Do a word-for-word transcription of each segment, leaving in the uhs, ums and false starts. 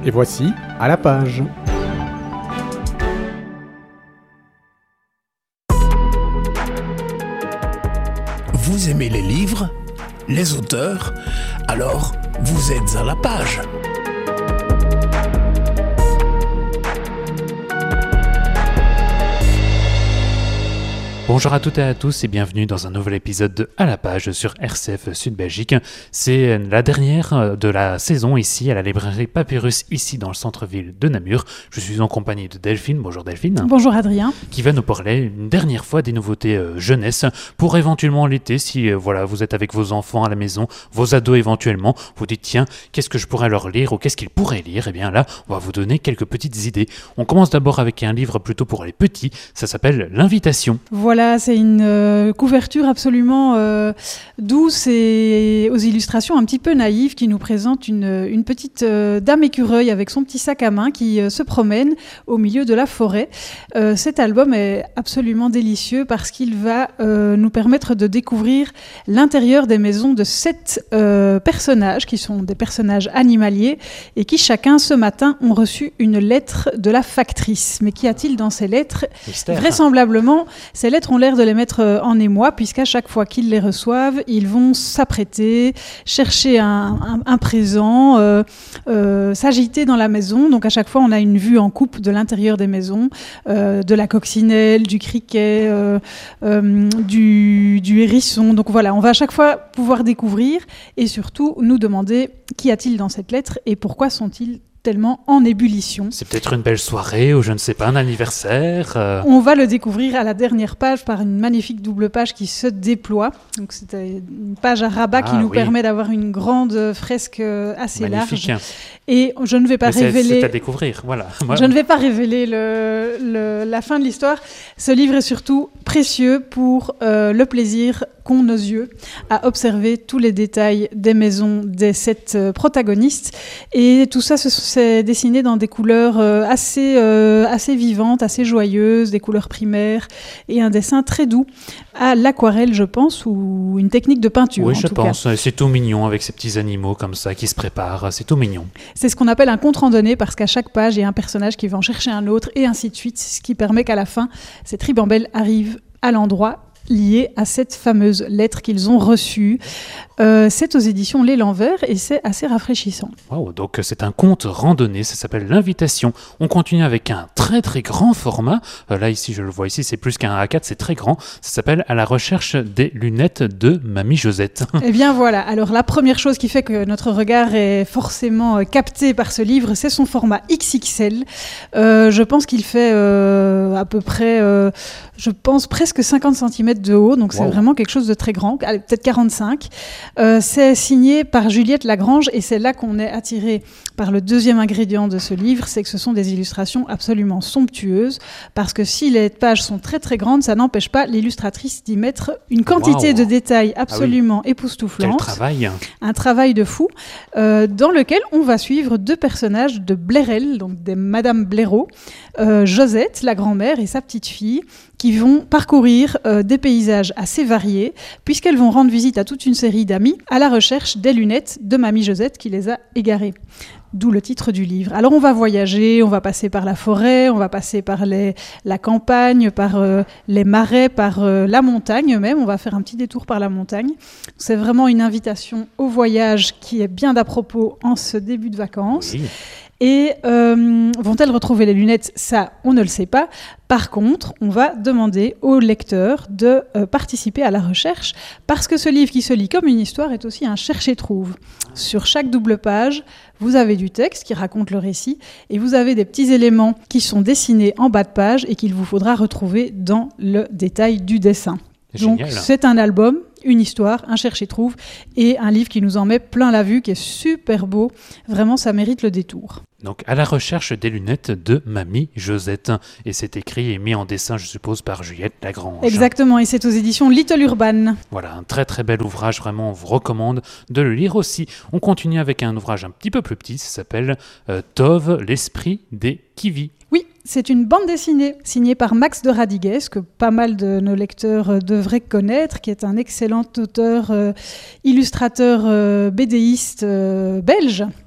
Et voici À la page. Vous aimez les livres, les auteurs? Alors, vous êtes à la page. Bonjour à toutes et à tous et bienvenue dans un nouvel épisode de À la page sur R C F Sud Belgique. C'est la dernière de la saison ici à la librairie Papyrus, ici dans le centre-ville de Namur. Je suis en compagnie de Delphine. Bonjour Delphine. Bonjour Adrien. Qui va nous parler une dernière fois des nouveautés euh, jeunesse pour éventuellement l'été, si euh, voilà, vous êtes avec vos enfants à la maison, vos ados éventuellement, vous dites tiens, qu'est-ce que je pourrais leur lire ou qu'est-ce qu'ils pourraient lire? Et bien là, on va vous donner quelques petites idées. On commence d'abord avec un livre plutôt pour les petits, ça s'appelle L'Invitation. Voilà. Voilà, c'est une euh, couverture absolument euh, douce et aux illustrations un petit peu naïves qui nous présente une, une petite euh, dame écureuil avec son petit sac à main qui euh, se promène au milieu de la forêt. Euh, cet album est absolument délicieux parce qu'il va euh, nous permettre de découvrir l'intérieur des maisons de sept euh, personnages qui sont des personnages animaliers et qui chacun ce matin ont reçu une lettre de la factrice. Mais qu'y a-t-il dans ces lettres? Mystère. Vraisemblablement, ces lettres ont l'air de les mettre en émoi, puisqu'à chaque fois qu'ils les reçoivent, ils vont s'apprêter, chercher un, un, un présent, euh, euh, s'agiter dans la maison. Donc à chaque fois, on a une vue en coupe de l'intérieur des maisons, euh, de la coccinelle, du criquet, euh, euh, du, du hérisson. Donc voilà, on va à chaque fois pouvoir découvrir et surtout nous demander qu'y a-t-il dans cette lettre et pourquoi sont-ils tellement en ébullition. C'est peut-être une belle soirée ou je ne sais pas, un anniversaire. Euh... On va le découvrir à la dernière page par une magnifique double page qui se déploie. Donc c'est une page à rabat ah, qui nous oui. permet d'avoir une grande fresque assez magnifique. large. Et je ne vais pas Mais c'est, révéler. C'est à découvrir, voilà. Je ne vais pas révéler le, le, la fin de l'histoire. Ce livre est surtout précieux pour euh, le plaisir qu'ont nos yeux à observer tous les détails des maisons des sept euh, protagonistes. Et tout ça, c'est dessiné dans des couleurs euh, assez, euh, assez vivantes, assez joyeuses, des couleurs primaires et un dessin très doux à l'aquarelle, je pense, ou une technique de peinture. Oui, en je tout pense. Cas. C'est tout mignon avec ces petits animaux comme ça qui se préparent. C'est tout mignon. C'est ce qu'on appelle un compte randonné parce qu'à chaque page, il y a un personnage qui va en chercher un autre et ainsi de suite, ce qui permet qu'à la fin, cette ribambelle arrive à l'endroit lié à cette fameuse lettre qu'ils ont reçue. Euh, c'est aux éditions L'Élan Vert et c'est assez rafraîchissant. Wow, donc c'est un conte randonné, ça s'appelle L'Invitation. On continue avec un très très grand format. Euh, là ici, je le vois ici, c'est plus qu'un A quatre, c'est très grand. Ça s'appelle À la recherche des lunettes de Mamie Josette. Eh bien voilà, alors la première chose qui fait que notre regard est forcément capté par ce livre, c'est son format X X L. Euh, je pense qu'il fait euh, à peu près, euh, je pense presque cinquante centimètres de haut, donc wow. C'est vraiment quelque chose de très grand, peut-être quarante-cinq. Euh, c'est signé par Juliette Lagrange et c'est là qu'on est attiré par le deuxième ingrédient de ce livre, c'est que ce sont des illustrations absolument somptueuses, parce que si les pages sont très très grandes, ça n'empêche pas l'illustratrice d'y mettre une quantité wow. de détails absolument ah oui. époustouflante. Quel travail! Un travail de fou, euh, dans lequel on va suivre deux personnages de Blérel, donc des Madame Blaireau, euh, Josette, la grand-mère, et sa petite-fille, qui vont parcourir euh, des paysages assez variés, puisqu'elles vont rendre visite à toute une série d'amis à la recherche des lunettes de Mamie Josette qui les a égarées. D'où le titre du livre. Alors on va voyager, on va passer par la forêt, on va passer par les, la campagne, par euh, les marais, par euh, la montagne même. On va faire un petit détour par la montagne. C'est vraiment une invitation au voyage qui est bien d'à propos en ce début de vacances. Oui. Et euh, vont-elles retrouver les lunettes? Ça, on ne le sait pas. Par contre, on va demander au lecteur de euh, participer à la recherche parce que ce livre qui se lit comme une histoire est aussi un cherche-et-trouve. Sur chaque double page, vous avez du texte qui raconte le récit et vous avez des petits éléments qui sont dessinés en bas de page et qu'il vous faudra retrouver dans le détail du dessin. Donc, génial. C'est un album, une histoire, un cherche-et-trouve et un livre qui nous en met plein la vue, qui est super beau. Vraiment, ça mérite le détour. Donc, à la recherche des lunettes de Mamie Josette. Et c'est écrit et mis en dessin, je suppose, par Juliette Lagrange. Exactement, et c'est aux éditions Little Urban. Voilà, un très très bel ouvrage, vraiment, on vous recommande de le lire aussi. On continue avec un ouvrage un petit peu plus petit, ça s'appelle euh, Tove, l'esprit des kiwis. Oui, c'est une bande dessinée signée par Max de Radigues, que pas mal de nos lecteurs euh, devraient connaître, qui est un excellent auteur, euh, illustrateur, euh, bédéiste euh, belge.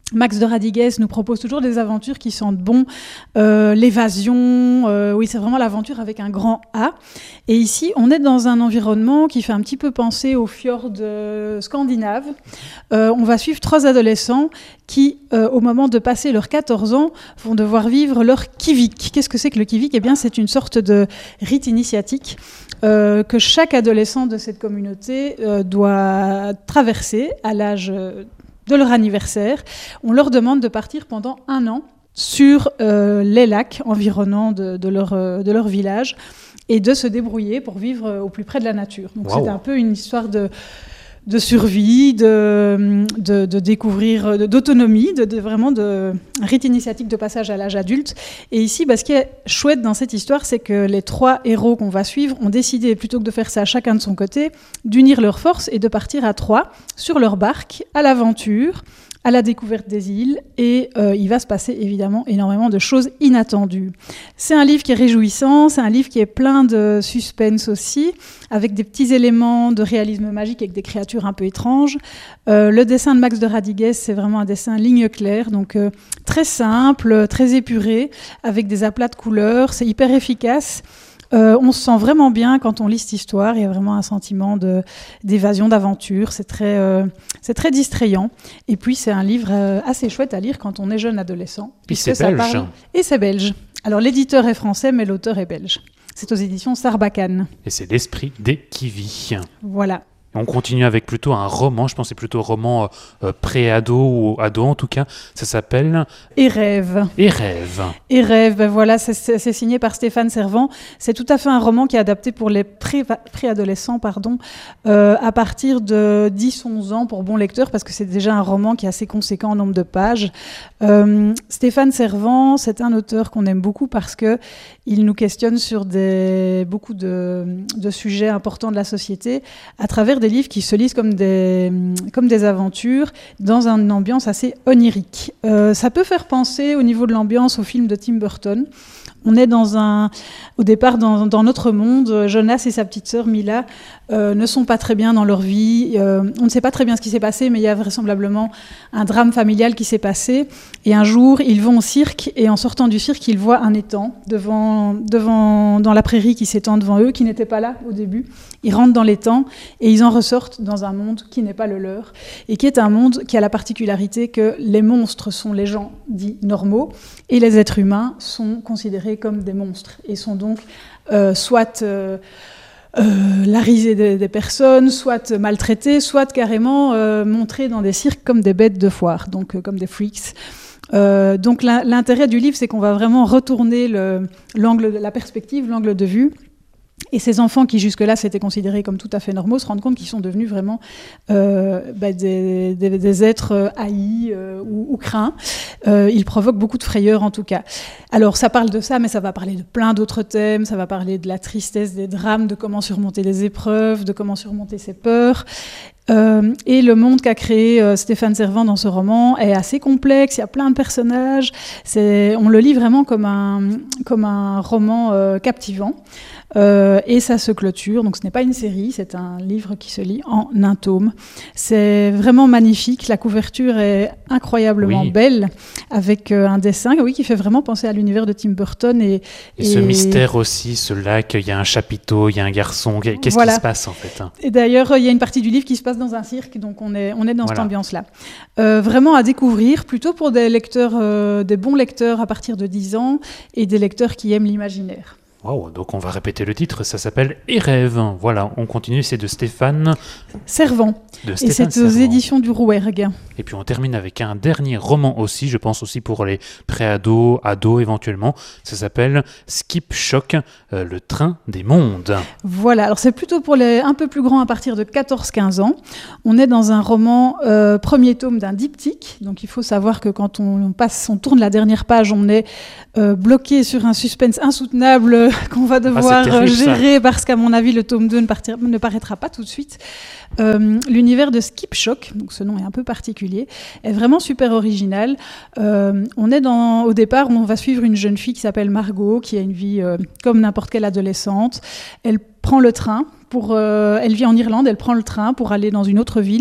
Max de Radigues nous propose toujours des aventures qui sentent bon, euh, l'évasion, euh, oui c'est vraiment l'aventure avec un grand A. Et ici on est dans un environnement qui fait un petit peu penser aux fjords euh, scandinaves. Euh, on va suivre trois adolescents qui, euh, au moment de passer leurs quatorze ans, vont devoir vivre leur kivik. Qu'est-ce que c'est que le kivik ? Eh bien c'est une sorte de rite initiatique euh, que chaque adolescent de cette communauté euh, doit traverser à l'âge euh, de leur anniversaire. On leur demande de partir pendant un an sur euh, les lacs environnants de, de, leur, euh, de leur village et de se débrouiller pour vivre euh, au plus près de la nature. Donc wow. C'est un peu une histoire de, de survie, de, de, de découvrir, de, d'autonomie, de, de vraiment de un rite initiatique de passage à l'âge adulte. Et ici, bah, ce qui est chouette dans cette histoire, c'est que les trois héros qu'on va suivre ont décidé, plutôt que de faire ça chacun de son côté, d'unir leurs forces et de partir à trois sur leur barque à l'aventure, à la découverte des îles, et euh, il va se passer évidemment énormément de choses inattendues. C'est un livre qui est réjouissant, c'est un livre qui est plein de suspense aussi, avec des petits éléments de réalisme magique avec des créatures un peu étranges. Euh, le dessin de Max de Radigues, c'est vraiment un dessin ligne claire, donc euh, très simple, très épuré, avec des aplats de couleurs, c'est hyper efficace. Euh, on se sent vraiment bien quand on lit cette histoire. Il y a vraiment un sentiment de, d'évasion, d'aventure. C'est très, euh, c'est très distrayant. Et puis, c'est un livre euh, assez chouette à lire quand on est jeune adolescent. Et c'est belge. Parle... Et c'est belge. Alors, l'éditeur est français, mais l'auteur est belge. C'est aux éditions Sarbacane. Et c'est l'esprit des Kiwi. Voilà. On continue avec plutôt un roman, je pense que c'est plutôt un roman euh, pré-ado ou ado en tout cas. Ça s'appelle Et rêve. Et rêve. Et rêve, ben voilà, c'est, c'est, c'est signé par Stéphane Servan. C'est tout à fait un roman qui est adapté pour les pré- préadolescents, pardon, euh, à partir de dix onze ans pour bon lecteur, parce que c'est déjà un roman qui est assez conséquent en nombre de pages. Euh, Stéphane Servan, c'est un auteur qu'on aime beaucoup parce que il nous questionne sur des, beaucoup de, de sujets importants de la société à travers des livres qui se lisent comme des, comme des aventures dans une ambiance assez onirique. Euh, ça peut faire penser au niveau de l'ambiance au film de Tim Burton. On est dans un, au départ dans, dans notre monde. Jonas et sa petite sœur Mila euh, ne sont pas très bien dans leur vie. Euh, on ne sait pas très bien ce qui s'est passé, mais il y a vraisemblablement un drame familial qui s'est passé. Et un jour, ils vont au cirque et en sortant du cirque, ils voient un étang devant, devant, dans la prairie qui s'étend devant eux, qui n'était pas là au début. Ils rentrent dans l'étang et ils en ressortent dans un monde qui n'est pas le leur et qui est un monde qui a la particularité que les monstres sont les gens dits normaux et les êtres humains sont considérés comme des monstres et sont donc euh, soit euh, euh, la risée des, des personnes, soit maltraités, soit carrément euh, montrés dans des cirques comme des bêtes de foire, donc euh, comme des freaks. Euh, donc la, l'intérêt du livre, c'est qu'on va vraiment retourner le, l'angle, la perspective, l'angle de vue. Et ces enfants qui jusque-là s'étaient considérés comme tout à fait normaux se rendent compte qu'ils sont devenus vraiment euh, bah, des, des, des êtres haïs euh, ou, ou craints. Euh, ils provoquent beaucoup de frayeur en tout cas. Alors ça parle de ça, mais ça va parler de plein d'autres thèmes. Ça va parler de la tristesse, des drames, de comment surmonter les épreuves, de comment surmonter ses peurs. Euh, et le monde qu'a créé euh, Stéphane Servan dans ce roman est assez complexe, il y a plein de personnages, c'est, on le lit vraiment comme un, comme un roman euh, captivant. Euh, et ça se clôture, donc ce n'est pas une série, c'est un livre qui se lit en un tome. C'est vraiment magnifique, la couverture est incroyablement oui. belle, avec euh, un dessin oui, qui fait vraiment penser à l'univers de Tim Burton. Et, et, et ce mystère aussi, ce lac, il y a un chapiteau, il y a un garçon, qu'est-ce voilà. qui se passe en fait hein Et d'ailleurs, il y a une partie du livre qui se passe dans un cirque, donc on est, on est dans voilà. cette ambiance-là. Euh, vraiment à découvrir, plutôt pour des lecteurs, euh, des bons lecteurs à partir de dix ans, et des lecteurs qui aiment l'imaginaire. Wow, donc on va répéter le titre, ça s'appelle Et rêve. Voilà, on continue, c'est de Stéphane Servan. De Stéphane et c'est aux Servan. éditions du Rouergue. Et puis on termine avec un dernier roman aussi, je pense aussi pour les pré-ados, ados éventuellement. Ça s'appelle Skip Shock, euh, le train des mondes. Voilà, alors c'est plutôt pour les un peu plus grands à partir de quatorze quinze ans. On est dans un roman, euh, premier tome d'un diptyque. Donc il faut savoir que quand on, on passe, on tourne la dernière page, on est euh, bloqué sur un suspense insoutenable qu'on va devoir ah, terrible, gérer ça. Parce qu'à mon avis le tome deux ne, partir, ne paraîtra pas tout de suite. Euh, l'univers de Skip Shock, donc ce nom est un peu particulier, est vraiment super original. Euh, on est dans, au départ, on va suivre une jeune fille qui s'appelle Margot, qui a une vie euh, comme n'importe quelle adolescente. Elle prend le train, pour, euh, elle vit en Irlande, elle prend le train pour aller dans une autre ville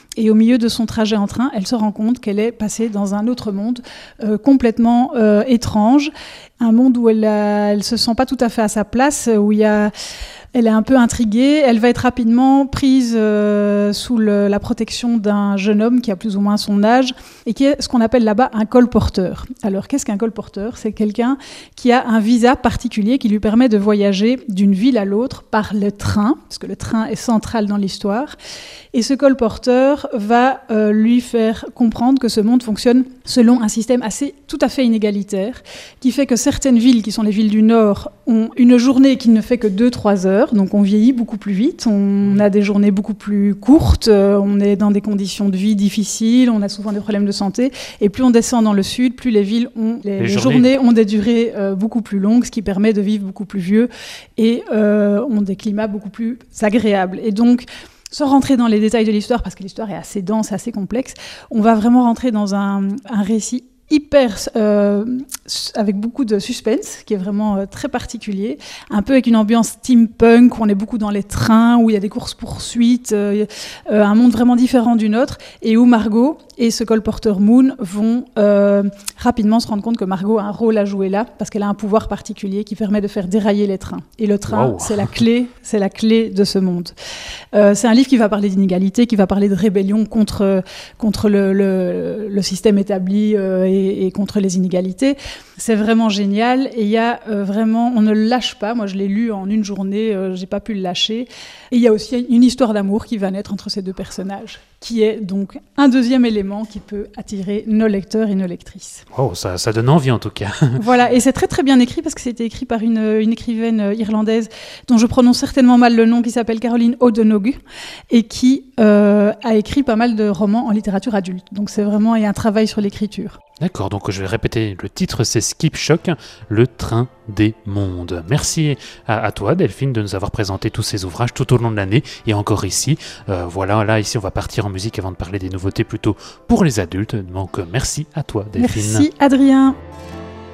Et au milieu de son trajet en train, elle se rend compte qu'elle est passée dans un autre monde euh, complètement euh, étrange, un monde où elle ne se sent pas tout à fait à sa place, où il y a... Elle est un peu intriguée, elle va être rapidement prise euh, sous le, la protection d'un jeune homme qui a plus ou moins son âge et qui est ce qu'on appelle là-bas un colporteur. Alors qu'est-ce qu'un colporteur ? C'est quelqu'un qui a un visa particulier qui lui permet de voyager d'une ville à l'autre par le train, parce que le train est central dans l'histoire. Et ce colporteur va euh, lui faire comprendre que ce monde fonctionne selon un système assez tout à fait inégalitaire, qui fait que certaines villes, qui sont les villes du Nord, ont une journée qui ne fait que deux à trois heures, donc on vieillit beaucoup plus vite, on a des journées beaucoup plus courtes, euh, on est dans des conditions de vie difficiles, on a souvent des problèmes de santé, et plus on descend dans le sud, plus les villes ont, les, les, les journées. journées ont des durées euh, beaucoup plus longues, ce qui permet de vivre beaucoup plus vieux, et euh, ont des climats beaucoup plus agréables. Et donc, sans rentrer dans les détails de l'histoire, parce que l'histoire est assez dense, assez complexe, on va vraiment rentrer dans un, un récit hyper, euh, avec beaucoup de suspense, qui est vraiment euh, très particulier, un peu avec une ambiance steampunk, où on est beaucoup dans les trains, où il y a des courses-poursuites, euh, euh, un monde vraiment différent du nôtre, et où Margot et ce colporteur Moon vont euh, rapidement se rendre compte que Margot a un rôle à jouer là, parce qu'elle a un pouvoir particulier qui permet de faire dérailler les trains. Et le train, wow. c'est la clé, c'est la clé de ce monde. Euh, c'est un livre qui va parler d'inégalité, qui va parler de rébellion contre, contre le, le, le système établi euh, et et contre les inégalités. C'est vraiment génial et il y a euh, vraiment, on ne le lâche pas. Moi, je l'ai lu en une journée, euh, j'ai pas pu le lâcher. Et il y a aussi une histoire d'amour qui va naître entre ces deux personnages, qui est donc un deuxième élément qui peut attirer nos lecteurs et nos lectrices. Oh, ça, ça donne envie en tout cas. Voilà, et c'est très très bien écrit parce que c'était écrit par une, une écrivaine irlandaise dont je prononce certainement mal le nom, qui s'appelle Caroline O'Donoghue et qui euh, a écrit pas mal de romans en littérature adulte. Donc c'est vraiment il y a un travail sur l'écriture. D'accord, donc je vais répéter, le titre c'est Skip Shock, le train des mondes. Merci à, à toi Delphine de nous avoir présenté tous ces ouvrages tout au long de l'année et encore ici. Euh, voilà, là ici on va partir en musique avant de parler des nouveautés plutôt pour les adultes. Donc merci à toi Delphine. Merci Adrien.